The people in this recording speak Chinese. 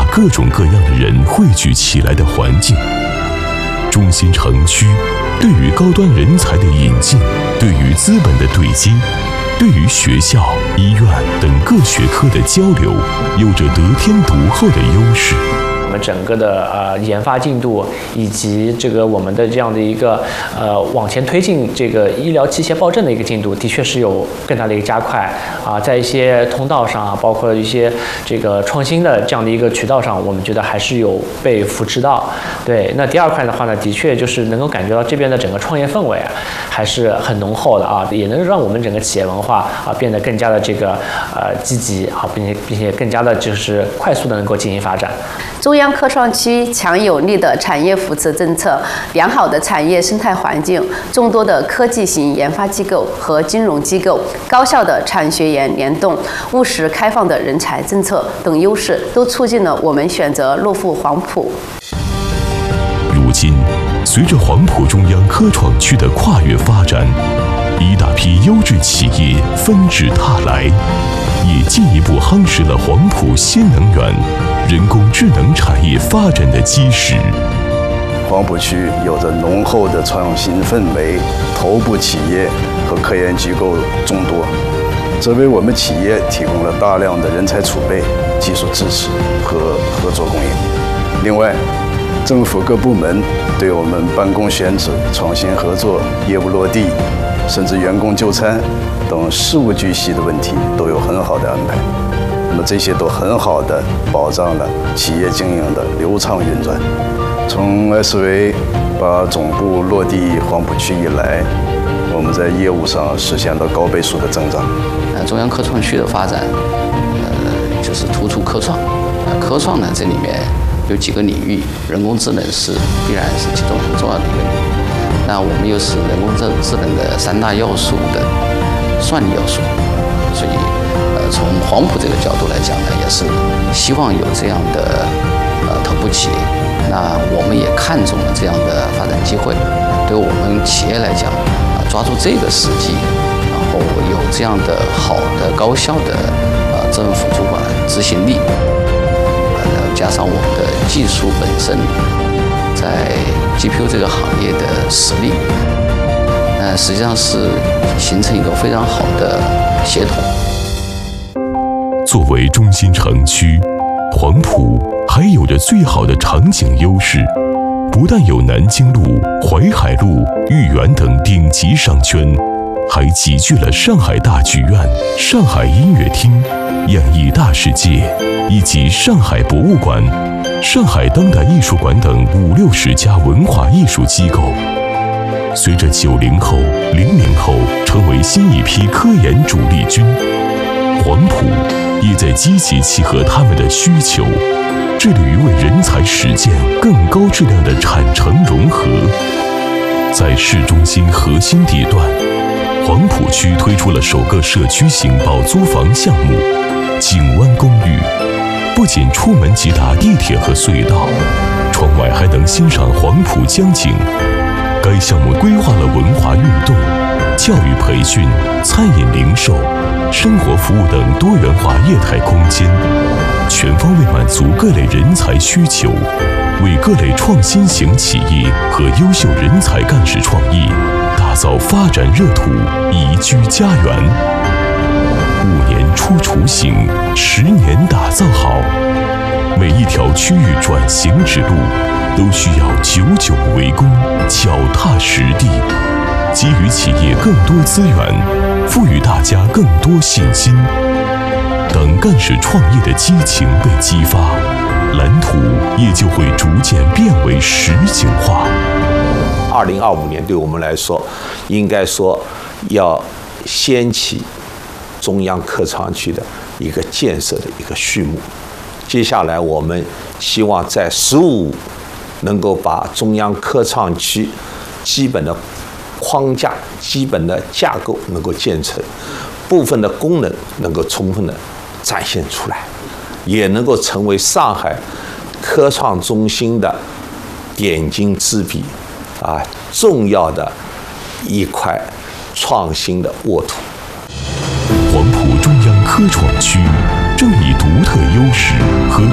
各种各样的人汇聚起来的环境。中心城区对于高端人才的引进，对于资本的对接，对于学校、医院等各学科的交流，有着得天独厚的优势。 我们整个的研发进度以及这个我们的这样的一个往前推进这个医疗器械报证的一个进度，的确是有更大的一个加快啊，在一些通道上啊，包括一些这个创新的这样的一个渠道上，我们觉得还是有被扶持到。对，那第二块的话呢，的确就是能够感觉到这边的整个创业氛围啊，还是很浓厚的啊，也能让我们整个企业文化啊变得更加的这个积极啊，并且更加的就是快速的能够进行发展。 中央科创区强有力的产业扶持政策、良好的产业生态环境、众多的科技型研发机构和金融机构、高效的产学研联动、务实开放的人才政策等优势，都促进了我们选择落户黄埔。 如今，随着黄埔中央科创区的跨越发展，一大批优质企业纷至沓来，也进一步夯实了黄埔新能源、人工智能产业发展的基石。 黄埔区有着浓厚的创新氛围，头部企业和科研机构众多，这为我们企业提供了大量的人才储备、技术支持和合作供应。另外，政府各部门对我们办公选址、创新合作、业务落地，甚至员工就餐等事无巨细的问题都有很好的安排。那么这些都很好的保障了企业经营的流畅运转。从 SV 把总部落地黄埔区以来，我们在业务上实现了高倍数的增长。 中央科创区的发展，就是突出科创。科创呢，这里面有几个领域，人工智能是必然是其中很重要的一个领域。那我们又是人工智能的3大要素的算力要素，所以从黄埔这个角度来讲呢，也是希望有这样的头部企业。那我们也看中了这样的发展机会，对我们企业来讲，抓住这个时机，然后有这样的好的高效的政府主管执行力，加上我们的技术本身在 GPU 这个行业的实力，实际上是形成一个非常好的协同。 作为中心城区，黄埔还有着最好的场景优势，不但有南京路、淮海路、豫园等顶级商圈，还集聚了上海大剧院、上海音乐厅、演艺大世界以及上海博物馆、上海当代艺术馆等50、60家文化艺术机构。随着90后、00后成为新一批科研主力军，黄埔也在积极契合他们的需求，致力于为人才实践更高质量的产城融合。在市中心核心地段，黄埔区推出了首个社区型保租房项目景湾公寓，不仅出门即达地铁和隧道，窗外还能欣赏黄埔江景。该项目规划了文化运动、教育培训、餐饮零售、生活服务等多元化业态空间，全方位满足各类人才需求，为各类创新型企业和优秀人才干事创业打造发展热土、宜居家园。5年出雏形，10年打造好。每一条区域转型之路，都需要久久为功，脚踏实地，给予企业更多资源，赋予大家更多信心。等干事创业的激情被激发，蓝图也就会逐渐变为实景化。 2025年对我们来说，应该说要掀起中央科创区的一个建设的一个序幕。接下来我们希望在15能够把中央科创区基本的框架、基本的架构能够建成，部分的功能能够充分的展现出来，也能够成为上海科创中心的点睛之笔重要的一块创新的沃土。 黄埔中央科创区正以独特优势和